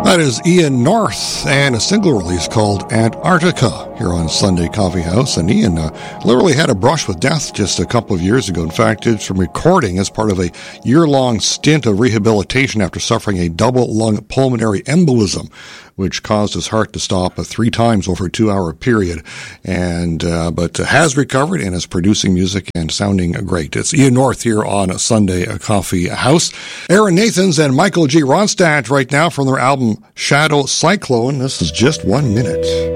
That is Ian North and a single release called Antarctica here on Sunday Coffee House. And Ian literally had a brush with death just a couple of years ago. In fact, did some recording as part of a year-long stint of rehabilitation after suffering a double lung pulmonary embolism, which caused his heart to stop 3 times over a 2-hour period. And but has recovered and is producing music and sounding great. It's Ian North here on Sunday Coffee House. Aaron Nathans and Michael G. Ronstadt right now from their album Shadow Cyclone. This is just 1 minute.